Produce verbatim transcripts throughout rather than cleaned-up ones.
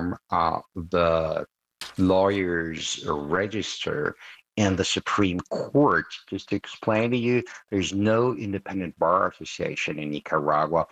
from uh, the lawyers register in the Supreme Court. Just to explain to you, there's no independent bar association in Nicaragua.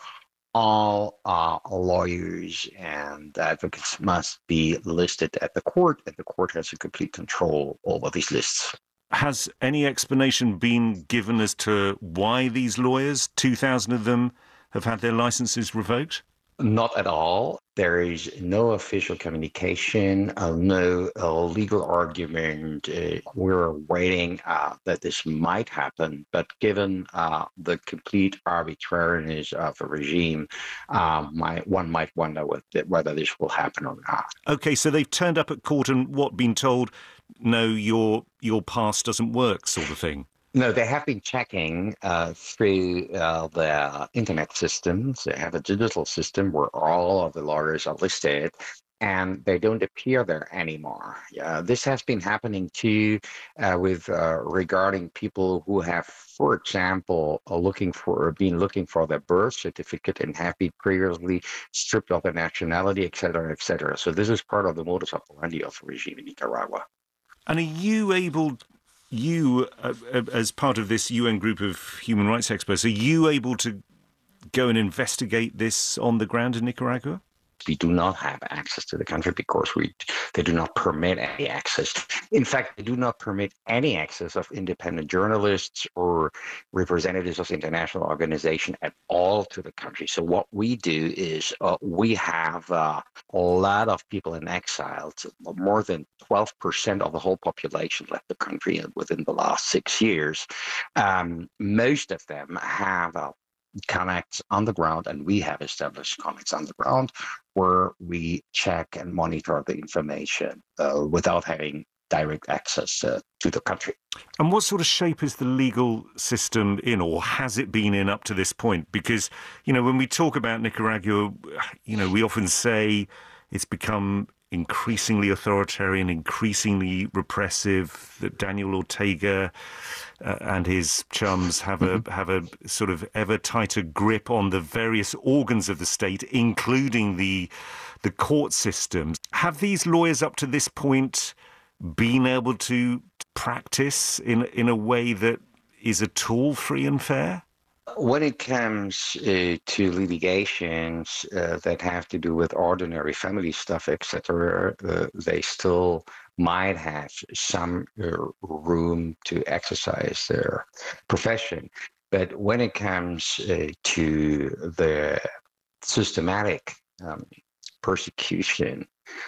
All uh, lawyers and advocates must be listed at the court, and the court has a complete control over these lists. Has any explanation been given as to why these lawyers, two thousand of them, have had their licenses revoked? Not at all. There is no official communication, uh, no uh, legal argument. Uh, we're waiting uh, that this might happen, but given uh, the complete arbitrariness of the regime, uh, my, one might wonder with, whether this will happen or not. Okay, so they've turned up at court and what, been told, no, your your pass doesn't work, sort of thing? No, they have been checking uh, through uh, their internet systems. They have a digital system where all of the lawyers are listed, and they don't appear there anymore. Uh, this has been happening too uh, with uh, regarding people who have, for example, uh, looking for been looking for their birth certificate and have been previously stripped of their nationality, et cetera, et cetera. So this is part of the modus operandi of the regime in Nicaragua. And are you able? You, uh, as part of this U N group of human rights experts, are you able to go and investigate this on the ground in Nicaragua? We do not have access to the country because we they do not permit any access. In fact, they do not permit any access of independent journalists or representatives of international organization at all to the country. So what we do is uh, we have uh, a lot of people in exile. More than twelve percent of the whole population left the country within the last six years. Um, most of them have uh, connects on the ground, and we have established connects on the ground where we check and monitor the information uh, without having direct access uh, to the country. And what sort of shape is the legal system in, or has it been in up to this point? Because, you know, when we talk about Nicaragua, you know, we often say it's become increasingly authoritarian, increasingly repressive, that Daniel Ortega uh, and his chums have a have a sort of ever tighter grip on the various organs of the state, including the the court systems. Have these lawyers up to this point been able to practice in in a way that is at all free and fair? When it comes uh, to litigations uh, that have to do with ordinary family stuff, et cetera, uh, they still might have some uh, room to exercise their profession. But when it comes uh, to the systematic um, persecution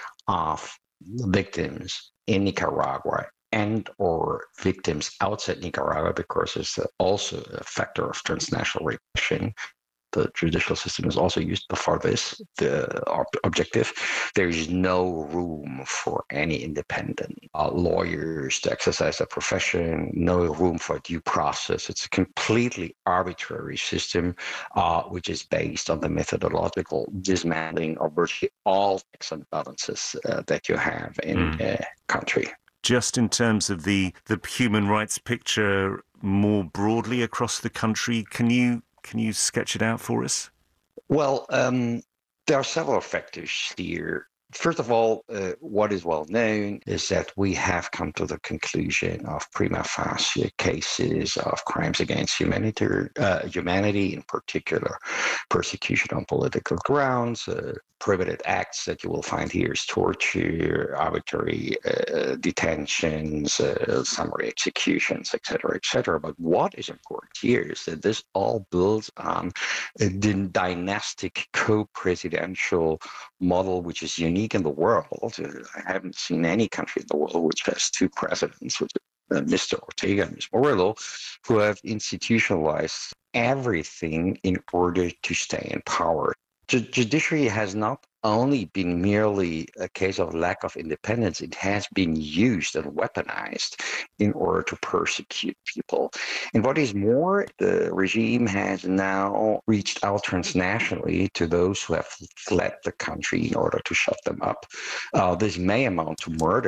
of victims in Nicaragua, and or victims outside Nicaragua, because it's also a factor of transnational repression. The judicial system is also used for this, the ob- objective. There is no room for any independent uh, lawyers to exercise their profession, no room for due process. It's a completely arbitrary system, uh, which is based on the methodological dismantling of virtually all checks and balances uh, that you have in a mm. uh, country. Just in terms of the, the human rights picture more broadly across the country, can you can you sketch it out for us? Well, um, there are several factors here. First of all, uh, what is well known is that we have come to the conclusion of prima facie cases of crimes against humanity, uh, humanity, in particular persecution on political grounds, uh, prohibited acts that you will find here is torture, arbitrary uh, detentions, uh, summary executions, et cetera, et cetera. But what is important here is that this all builds on the dynastic co-presidential model, which is unique in the world. I haven't seen any country in the world which has two presidents, which is uh, Mister Ortega and Miz Morillo, who have institutionalized everything in order to stay in power. The judiciary has not only been merely a case of lack of independence, it has been used and weaponized in order to persecute people. And what is more, the regime has now reached out transnationally to those who have fled the country in order to shut them up. Uh, this may amount to murder.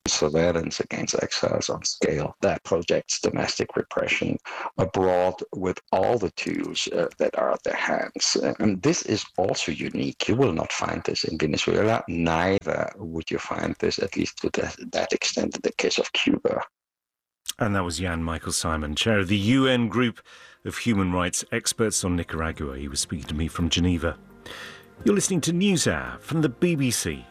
surveillance against exiles on scale that projects domestic repression abroad with all the tools uh, that are at their hands. And this is also unique. You will not find this in Venezuela. Neither would you find this, at least to that, that extent, in the case of Cuba. And that was Jan Michael Simon, chair of the U N Group of Human Rights Experts on Nicaragua. He was speaking to me from Geneva. You're listening to NewsHour from the B B C.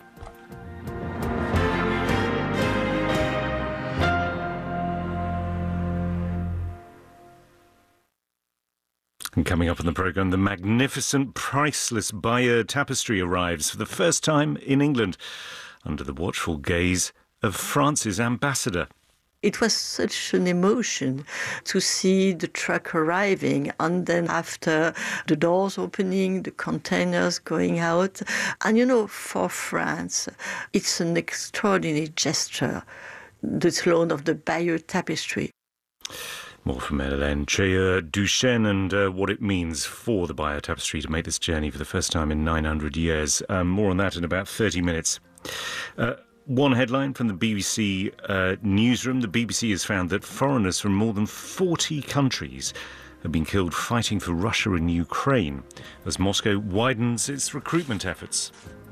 And coming up on the programme, the magnificent, priceless Bayeux tapestry arrives for the first time in England under the watchful gaze of France's ambassador. It was such an emotion to see the truck arriving, and then after the doors opening, the containers going out. And you know, for France, it's an extraordinary gesture, the loan of the Bayeux tapestry. More from Hélène Chailleur-Duchesne and uh, what it means for the Bayeux tapestry to make this journey for the first time in nine hundred years. Um, more on that in about thirty minutes. Uh, One headline from the B B C uh, newsroom. The B B C has found that foreigners from more than forty countries have been killed fighting for Russia and Ukraine as Moscow widens its recruitment efforts.